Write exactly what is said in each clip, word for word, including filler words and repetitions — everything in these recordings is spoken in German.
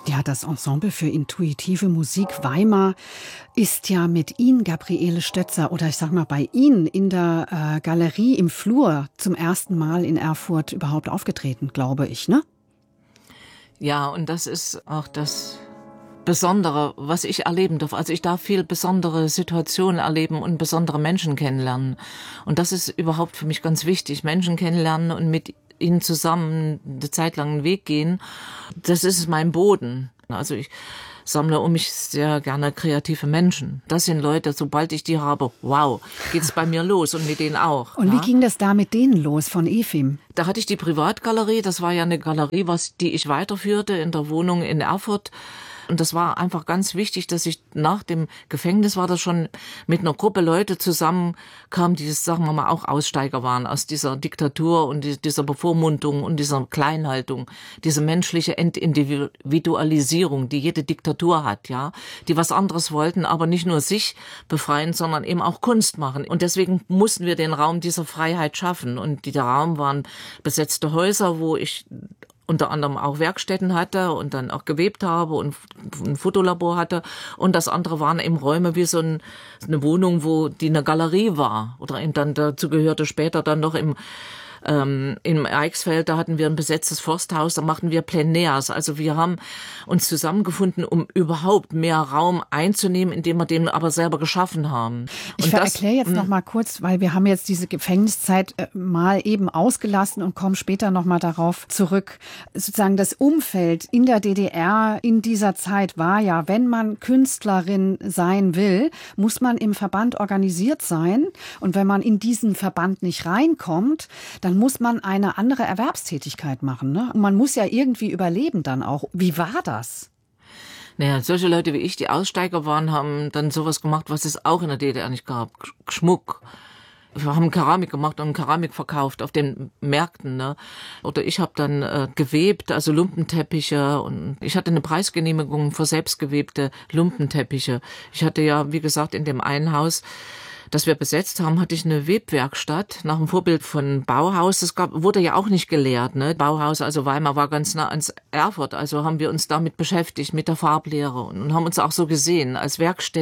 Ja, das Ensemble für intuitive Musik Weimar ist ja mit Ihnen, Gabriele Stötzer, oder ich sag mal bei Ihnen in der äh, Galerie im Flur zum ersten Mal in Erfurt überhaupt aufgetreten, glaube ich, ne? Ja, und das ist auch das Besondere, was ich erleben darf. Also ich darf viel besondere Situationen erleben und besondere Menschen kennenlernen. Und das ist überhaupt für mich ganz wichtig. Menschen kennenlernen und mit ihnen zusammen eine Zeit lang einen Weg gehen. Das ist mein Boden. Also ich sammle um mich sehr gerne kreative Menschen. Das sind Leute, sobald ich die habe, wow, geht's bei mir los und mit denen auch. Und ja? Wie ging das da mit denen los von E F I M? Da hatte ich die Privatgalerie, das war ja eine Galerie, was die ich weiterführte in der Wohnung in Erfurt. Und das war einfach ganz wichtig, dass ich nach dem Gefängnis war das schon mit einer Gruppe Leute zusammenkam, die, sagen wir mal, auch Aussteiger waren aus dieser Diktatur und dieser Bevormundung und dieser Kleinhaltung, diese menschliche Entindividualisierung, die jede Diktatur hat, ja, die was anderes wollten, aber nicht nur sich befreien, sondern eben auch Kunst machen. Und deswegen mussten wir den Raum dieser Freiheit schaffen. Und dieser Raum waren besetzte Häuser, wo ich unter anderem auch Werkstätten hatte und dann auch gewebt habe und ein Fotolabor hatte. Und das andere waren eben Räume wie so ein, eine Wohnung, wo die eine Galerie war. Oder eben dann dazu gehörte später dann noch im Ähm, im Eichsfeld, da hatten wir ein besetztes Forsthaus, da machten wir Plein-Airs. Also wir haben uns zusammengefunden, um überhaupt mehr Raum einzunehmen, indem wir den aber selber geschaffen haben. Und ich erkläre jetzt noch mal kurz, weil wir haben jetzt diese Gefängniszeit äh, mal eben ausgelassen und kommen später noch mal darauf zurück. Sozusagen das Umfeld in der D D R in dieser Zeit war ja, wenn man Künstlerin sein will, muss man im Verband organisiert sein. Und wenn man in diesen Verband nicht reinkommt, dann muss man eine andere Erwerbstätigkeit machen, ne? Und man muss ja irgendwie überleben dann auch. Wie war das? Naja, solche Leute wie ich, die Aussteiger waren, haben dann sowas gemacht, was es auch in der D D R nicht gab. Schmuck. Wir haben Keramik gemacht und Keramik verkauft auf den Märkten, ne? Oder ich habe dann äh, gewebt, also Lumpenteppiche, und ich hatte eine Preisgenehmigung für selbstgewebte Lumpenteppiche. Ich hatte ja, wie gesagt, in dem einen Haus, das wir besetzt haben, hatte ich eine Webwerkstatt nach dem Vorbild von Bauhaus. Das gab, wurde ja auch nicht gelehrt, ne? Bauhaus, also Weimar war ganz nah ans Erfurt. Also haben wir uns damit beschäftigt, mit der Farblehre, und haben uns auch so gesehen als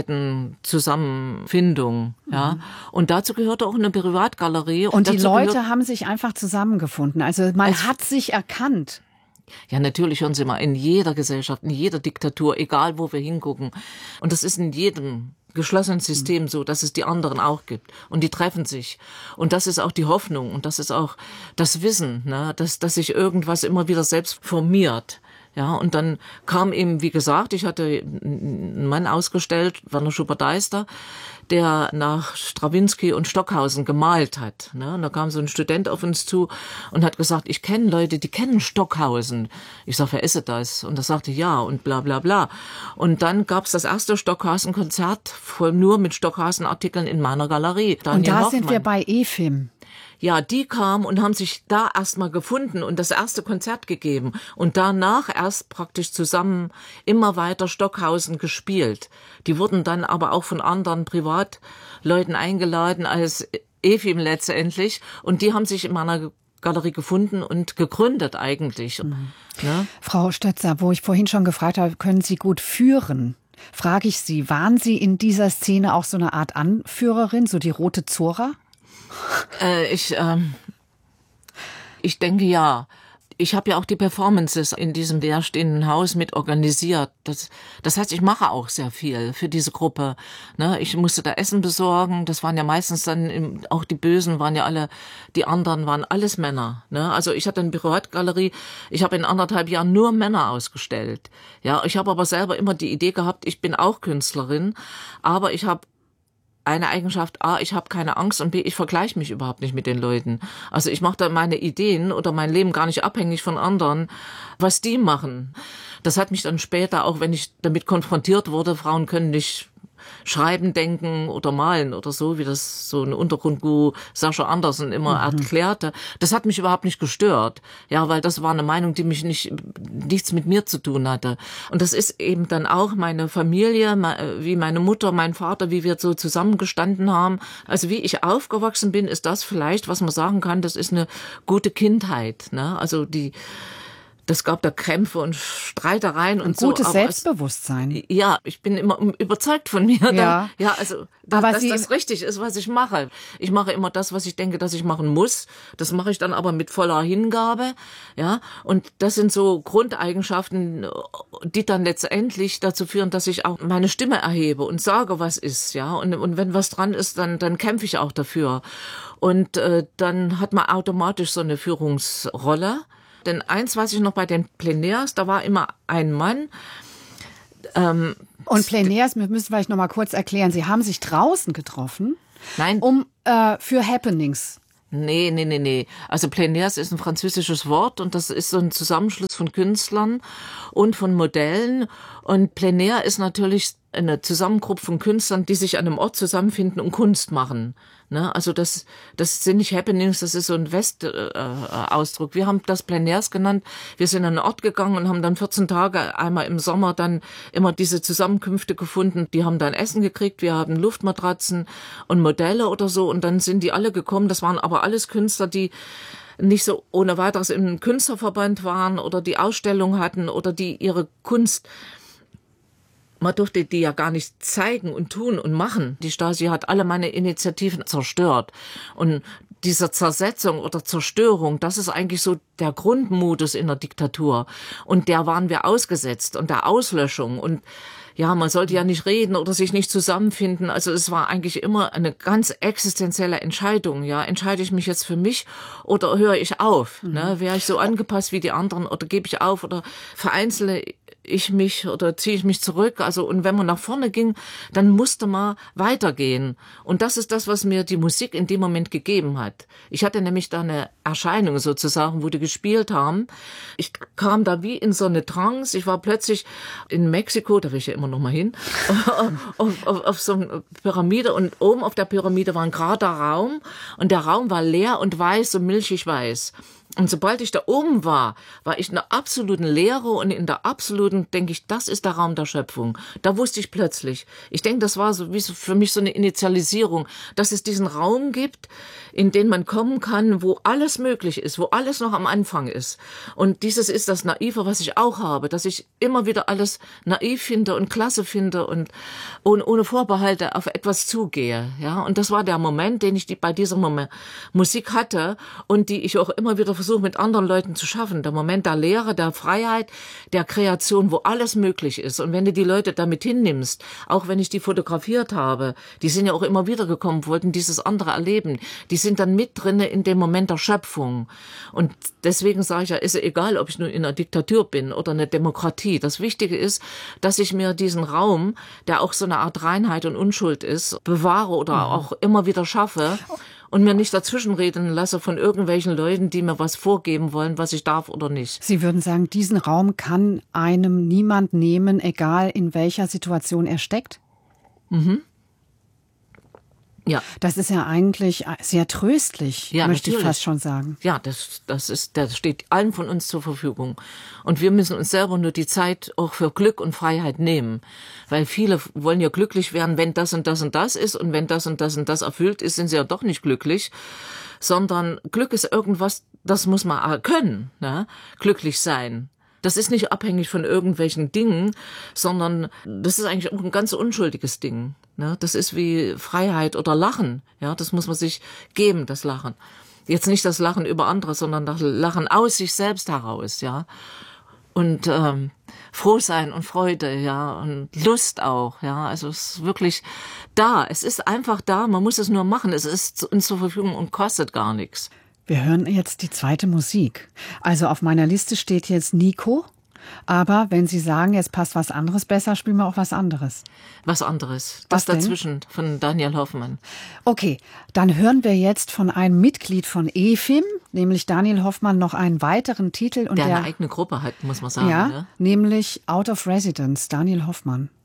Werkstätten-Zusammenfindung, ja. Mhm. Und dazu gehörte auch eine Privatgalerie. Und, und die Leute haben sich einfach zusammengefunden. Also man als, hat sich erkannt. Ja, natürlich, hören Sie mal, in jeder Gesellschaft, in jeder Diktatur, egal wo wir hingucken. Und das ist in jedem geschlossenen System so, dass es die anderen auch gibt. Und die treffen sich. Und das ist auch die Hoffnung. Und das ist auch das Wissen, ne, dass, dass sich irgendwas immer wieder selbst formiert. Ja, und dann kam eben, wie gesagt, ich hatte einen Mann ausgestellt, Werner Schubert-Deister, der nach Strawinsky und Stockhausen gemalt hat. Ne? Und da kam so ein Student auf uns zu und hat gesagt, ich kenne Leute, die kennen Stockhausen. Ich sag, wer ist das? Und er sagte, ja, und bla bla bla. Und dann gab's das erste Stockhausen-Konzert voll nur mit Stockhausen-Artikeln in meiner Galerie. Daniel und da Hoffmann. Sind wir bei E F I M. Ja, die kamen und haben sich da erstmal gefunden und das erste Konzert gegeben und danach erst praktisch zusammen immer weiter Stockhausen gespielt. Die wurden dann aber auch von anderen Privatleuten eingeladen als E F I M letztendlich, und die haben sich in meiner Galerie gefunden und gegründet eigentlich. Mhm. Ja? Frau Stötzer, wo ich vorhin schon gefragt habe, können Sie gut führen? Frage ich Sie, waren Sie in dieser Szene auch so eine Art Anführerin, so die rote Zora? Äh, ich, ähm, ich denke ja. Ich habe ja auch die Performances in diesem leerstehenden Haus mit organisiert. Das, das heißt, ich mache auch sehr viel für diese Gruppe. Ne? Ich musste da Essen besorgen. Das waren ja meistens dann, im, auch die Bösen waren ja alle, die anderen waren alles Männer. Ne? Also ich hatte eine Privatgalerie. Ich habe in anderthalb Jahren nur Männer ausgestellt. Ja, ich habe aber selber immer die Idee gehabt, ich bin auch Künstlerin, aber ich habe eine Eigenschaft, A, ich habe keine Angst, und B, ich vergleiche mich überhaupt nicht mit den Leuten. Also ich mache da meine Ideen oder mein Leben gar nicht abhängig von anderen, was die machen. Das hat mich dann später, auch wenn ich damit konfrontiert wurde, Frauen können nicht schreiben, denken oder malen oder so, wie das so ein Untergrundguru Sascha Andersen immer mhm. erklärte. Das hat mich überhaupt nicht gestört. Ja, weil das war eine Meinung, die mich nicht, nichts mit mir zu tun hatte. Und das ist eben dann auch meine Familie, wie meine Mutter, mein Vater, wie wir so zusammengestanden haben. Also wie ich aufgewachsen bin, ist das vielleicht, was man sagen kann, das ist eine gute Kindheit, ne? Also die, das gab da Krämpfe und Streitereien und Ein so. Gutes aber Selbstbewusstsein. Es, ja, ich bin immer überzeugt von mir. Ja, dann, ja also, dass, aber dass Sie, das richtig ist, was ich mache. Ich mache immer das, was ich denke, dass ich machen muss. Das mache ich dann aber mit voller Hingabe. Ja, und das sind so Grundeigenschaften, die dann letztendlich dazu führen, dass ich auch meine Stimme erhebe und sage, was ist. Ja, und, und wenn was dran ist, dann, dann kämpfe ich auch dafür. Und äh, dann hat man automatisch so eine Führungsrolle. Denn eins weiß ich noch bei den Plenärs, da war immer ein Mann. Ähm, und Plenärs, wir müssen vielleicht noch mal kurz erklären, Sie haben sich draußen getroffen, Nein. um äh, für Happenings. Nee, nee, nee, nee. Also Plenärs ist ein französisches Wort und das ist so ein Zusammenschluss von Künstlern und von Modellen. Und Plenär ist natürlich eine Zusammengruppe von Künstlern, die sich an einem Ort zusammenfinden und Kunst machen. Ne? Also das, das sind nicht Happenings, das ist so ein West-Ausdruck. Äh, Wir haben das Plenärs genannt. Wir sind an einen Ort gegangen und haben dann vierzehn Tage einmal im Sommer dann immer diese Zusammenkünfte gefunden. Die haben dann Essen gekriegt, wir haben Luftmatratzen und Modelle oder so und dann sind die alle gekommen. Das waren aber alles Künstler, die nicht so ohne weiteres im Künstlerverband waren oder die Ausstellung hatten oder die ihre Kunst, man durfte die ja gar nicht zeigen und tun und machen. Die Stasi hat alle meine Initiativen zerstört. Und diese Zersetzung oder Zerstörung, das ist eigentlich so der Grundmodus in der Diktatur. Und der waren wir ausgesetzt und der Auslöschung. Und ja, man sollte ja nicht reden oder sich nicht zusammenfinden. Also es war eigentlich immer eine ganz existenzielle Entscheidung. Ja, entscheide ich mich jetzt für mich oder höre ich auf? Mhm. Ne? Wäre ich so angepasst wie die anderen oder gebe ich auf oder vereinzele ich mich oder ziehe ich mich zurück? Also, und wenn man nach vorne ging, dann musste man weitergehen. Und das ist das, was mir die Musik in dem Moment gegeben hat. Ich hatte nämlich da eine Erscheinung sozusagen, wo die gespielt haben. Ich kam da wie in so eine Trance. Ich war plötzlich in Mexiko, da will ich ja immer noch mal hin, auf, auf, auf so eine Pyramide und oben auf der Pyramide war ein gerader Raum und der Raum war leer und weiß, so milchig weiß. Und sobald ich da oben war, war ich in der absoluten Leere und in der absoluten, denke ich, das ist der Raum der Schöpfung. Da wusste ich plötzlich. Ich denke, das war so wie so für mich so eine Initialisierung, dass es diesen Raum gibt, in den man kommen kann, wo alles möglich ist, wo alles noch am Anfang ist. Und dieses ist das Naive, was ich auch habe, dass ich immer wieder alles naiv finde und klasse finde und ohne, ohne Vorbehalte auf etwas zugehe. Ja, und das war der Moment, den ich die, bei dieser Moment Musik hatte und die ich auch immer wieder versuche mit anderen Leuten zu schaffen. Der Moment der Lehre, der Freiheit, der Kreation, wo alles möglich ist. Und wenn du die Leute damit hinnimmst, auch wenn ich die fotografiert habe, die sind ja auch immer wieder gekommen, wollten dieses andere erleben. Die sind dann mit drinne in dem Moment der Schöpfung. Und deswegen sage ich ja, ist egal, ob ich nun in einer Diktatur bin oder eine Demokratie. Das Wichtige ist, dass ich mir diesen Raum, der auch so eine Art Reinheit und Unschuld ist, bewahre oder mhm. auch immer wieder schaffe. Und mir nicht dazwischenreden lasse von irgendwelchen Leuten, die mir was vorgeben wollen, was ich darf oder nicht. Sie würden sagen, diesen Raum kann einem niemand nehmen, egal in welcher Situation er steckt? Mhm. Ja. Das ist ja eigentlich sehr tröstlich, ja, möchte natürlich. Ich fast schon sagen. Ja, das, das ist, das steht allen von uns zur Verfügung. Und wir müssen uns selber nur die Zeit auch für Glück und Freiheit nehmen. Weil viele wollen ja glücklich werden, wenn das und das und das ist. Und wenn das und das und das erfüllt ist, sind sie ja doch nicht glücklich. Sondern Glück ist irgendwas, das muss man können, ne? Glücklich sein. Das ist nicht abhängig von irgendwelchen Dingen, sondern das ist eigentlich auch ein ganz unschuldiges Ding. Ne? Das ist wie Freiheit oder Lachen. Ja, das muss man sich geben, das Lachen. Jetzt nicht das Lachen über andere, sondern das Lachen aus sich selbst heraus. Ja, und ähm, froh sein und Freude, ja, und Lust auch. Ja, also es ist wirklich da. Es ist einfach da. Man muss es nur machen. Es ist uns zur Verfügung und kostet gar nichts. Wir hören jetzt die zweite Musik. Also auf meiner Liste steht jetzt Nico. Aber wenn Sie sagen, jetzt passt was anderes besser, spielen wir auch was anderes. Was anderes. Das was dazwischen von Daniel Hoffmann. Okay, dann hören wir jetzt von einem Mitglied von E F I M, nämlich Daniel Hoffmann, noch einen weiteren Titel. Und der, der eine eigene Gruppe hat, muss man sagen. Ja, ne? Nämlich Out of Residence, Daniel Hoffmann.